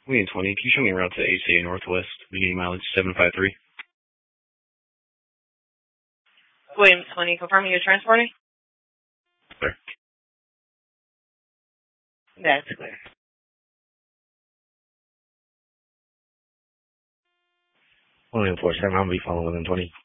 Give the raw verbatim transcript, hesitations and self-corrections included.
William twenty, can you show me a route to A C A Northwest, beginning mileage seven five three? William twenty, confirming you're transporting? Clear. That's clear. William four seven, I'll be following William twenty.